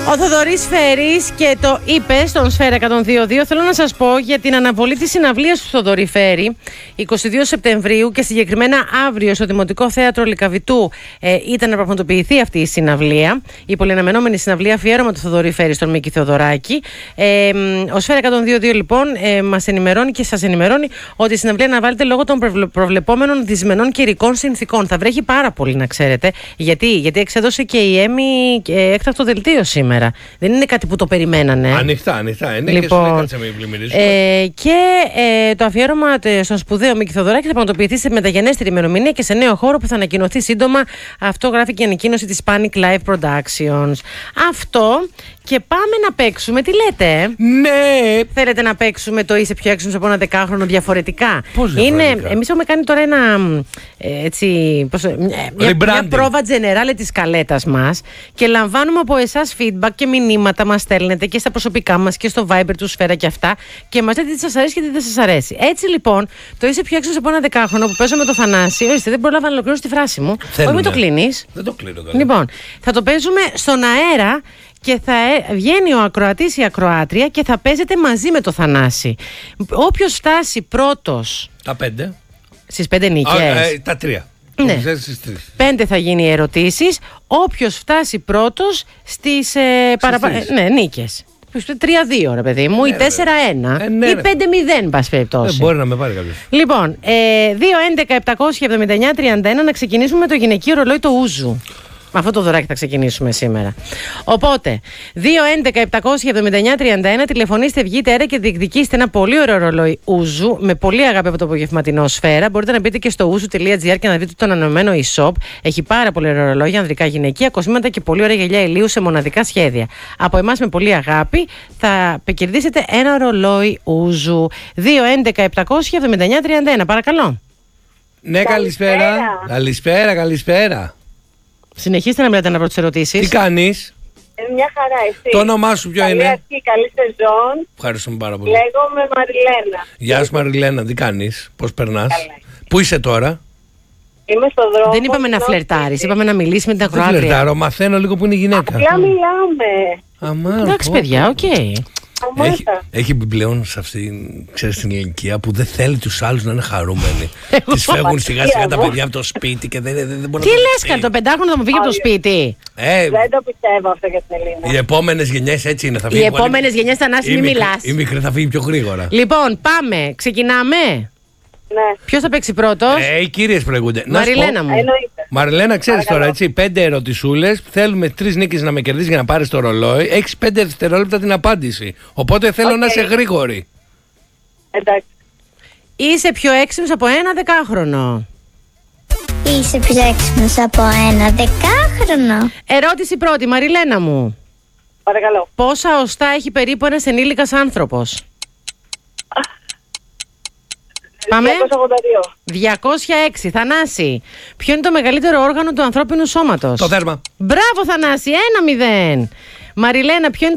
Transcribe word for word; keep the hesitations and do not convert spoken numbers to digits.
Ο Θοδωρής Φέρης και το είπε στον Σφαίρα εκατόν δύο κόμμα δύο. Θέλω να σας πω για την αναβολή της συναυλίας του Θοδωρή Φέρη εικοστή δεύτερη Σεπτεμβρίου και συγκεκριμένα αύριο στο Δημοτικό Θέατρο Λυκαβητού ε, ήταν να πραγματοποιηθεί αυτή η συναυλία. Η πολυαναμενόμενη συναυλία αφιέρωμα του Θοδωρή Φέρη στον Μίκη Θεοδωράκη. Ε, ο Σφαίρα εκατόν δύο κόμμα δύο λοιπόν ε, μας ενημερώνει και σας ενημερώνει ότι η συναυλία αναβάλλεται λόγω των προβλεπόμενων δυσμενών καιρικών συνθήκων. Θα βρέχει πάρα πολύ, να ξέρετε. Γιατί, Γιατί εξέδωσε και η Έμι έκτακτο δελτίο σήμερα. Δεν είναι κάτι που το περιμένανε. Ανοιχτά, ανοιχτά. Είναι λοιπόν, και στον ε, Και ε, το αφιέρωμα στον σπουδαίο Μίκη Θεοδωράκη θα πραγματοποιηθεί σε μεταγενέστερη ημερομηνία και σε νέο χώρο που θα ανακοινωθεί σύντομα. Αυτό γράφει και η ανακοίνωση της Panic Live Productions. Αυτό. Και πάμε να παίξουμε. Τι λέτε? Ναι! Θέλετε να παίξουμε το είσαι πιο έξυπνος από ένα δεκάχρονο διαφορετικά? Πώς διαφορετικά? Εμείς έχουμε κάνει τώρα ένα ε, έτσι, πώς, μια, μια πρόβα τζενεράλε της καλέτας μας και λαμβάνουμε από εσάς feedback και μηνύματα μας στέλνετε και στα προσωπικά μας και στο Viber του Σφαίρα και αυτά και μας λέτε τι σας αρέσει και τι δεν σας αρέσει. Έτσι λοιπόν, το είσαι πιο έξυπνος από ένα δεκάχρονο που παίζω με το Θανάση. Ορίστε, δεν πρόλαβα να ολοκληρώσω τη φράση μου. Όχι, μην το κλείνεις. Δεν το κλείνω καλά. Λοιπόν, θα το παίζουμε στον αέρα. Και θα βγαίνει ο ακροατής ή η ακροάτρια και θα παίζετε μαζί με το Θανάση. Όποιος φτάσει πρώτος. Τα πέντε. Στις πέντε νίκες. Α, ε, τα τρία. Ναι. Πέντε θα γίνει οι ερωτήσεις. Όποιος φτάσει πρώτος στις ε, παραπα... ε, ναι, νίκες. τρία δύο ρε παιδί μου, ναι, ή τέσσερα ένα, ε, ναι, ή πέντε μηδέν, πας περιπτώσει. Ε, μπορεί να με πάρει κάποιος. Λοιπόν, ε, δύο έντεκα επτακόσια εβδομήντα εννιά τριάντα ένα να ξεκινήσουμε με το γυναικείο ρολόι το Ούζου. Με αυτό το δωράκι θα ξεκινήσουμε σήμερα. Οπότε, δύο έντεκα επτακόσια εβδομήντα εννιά τριάντα ένα, τηλεφωνήστε, βγείτε αέρα και διεκδικήστε ένα πολύ ωραίο ρολόι Ούζου με πολύ αγάπη από το απογευματινό Σφαίρα. Μπορείτε να μπείτε και στο ούζου τελεία τζι άρ και να δείτε το ανανεωμένο e-shop. Έχει πάρα πολύ ωραία ρολόγια, ανδρικά, γυναικεία, κοσμήματα και πολύ ωραία γυαλιά ηλίου σε μοναδικά σχέδια. Από εμάς με πολύ αγάπη θα κερδίσετε ένα ρολόι Ούζου. δύο έντεκα επτακόσια εβδομήντα εννιά τριάντα ένα, παρακαλώ. Ναι, καλησπέρα. Καλησπέρα, καλησπέρα. Συνεχίστε να μιλάτε να πρώτες ερωτήσεις. Τι κάνεις? Ε, μια χαρά, εσύ. Το όνομά σου ποιο καλή είναι? Αρχή, καλή σεζόν. Ευχαριστούμε πάρα πολύ. Λέγομαι Μαριλένα. Γεια σου Μαριλένα, τι κάνεις? Πώς περνάς? Καλά. Πού είσαι τώρα? Είμαι στο δρόμο. Δεν είπαμε να φλερτάρεις, είπαμε να μιλήσει με την ακροάτρια. Δεν φλερτάρω, μαθαίνω λίγο που είναι η γυναίκα. Απλά μιλάμε. Αμά, εντάξει πω. παιδιά, οκ. Okay. Έχει, έχει επιπλέον σε αυτή, ξέρεις, την ηλικία που δεν θέλει τους άλλους να είναι χαρούμενοι. Τις φεύγουν σιγά σιγά τα παιδιά από το σπίτι και δεν, δεν, δεν μπορεί τι να. Τι λες, καλή, το πεντάχρονο θα μου φύγει από το σπίτι? Ε, δεν το πιστεύω αυτό για την Ελίνα. Οι επόμενες γενιές έτσι είναι. Θα φύγει οι επόμενες γενιές, Θανάση, μην μιλάς. Η μικρή θα φύγει πιο γρήγορα. Λοιπόν, πάμε. Ξεκινάμε. Ναι. Ποιος θα παίξει πρώτος? Ε, οι κυρίες προηγούνται. Μαριλένα μου. Εννοείται. Μαριλένα, ξέρεις τώρα, έτσι, πέντε ερωτησούλες. Θέλουμε τρεις νίκες να με κερδίσεις για να πάρεις το ρολόι. Έχεις πέντε δευτερόλεπτα την απάντηση. Οπότε θέλω okay. να είσαι γρήγορη. Εντάξει. Είσαι πιο έξυπνος από ένα δεκάχρονο. Είσαι πιο έξυπνος από ένα δεκάχρονο. Ερώτηση πρώτη, Μαριλένα μου. Παρακαλώ. Πόσα οστά έχει περίπου ένας ενήλικας άνθρωπος? Πάμε. διακόσια ογδόντα δύο. διακόσια έξι. Θανάση, ποιο είναι το μεγαλύτερο όργανο του ανθρώπινου σώματος? Το δέρμα. Μπράβο Θανάση, ένα μηδέν. Μαριλένα, ποιο είναι